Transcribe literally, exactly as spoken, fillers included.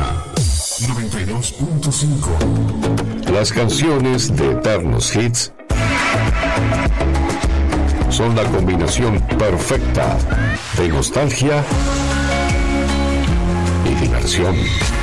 Mega noventa y dos punto cinco. Las canciones de eternos hits son la combinación perfecta de nostalgia y diversión.